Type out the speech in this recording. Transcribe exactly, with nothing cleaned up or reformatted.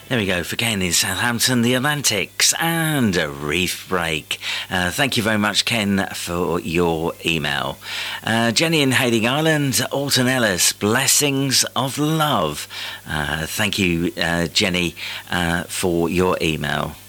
There we go for Ken in Southampton, the Atlantics and a Reef Break. Uh, thank you very much, Ken, for your email. Uh, Jenny in Hayling Island, Alton Ellis, Blessings of Love. Uh, thank you, uh, Jenny, uh, for your email.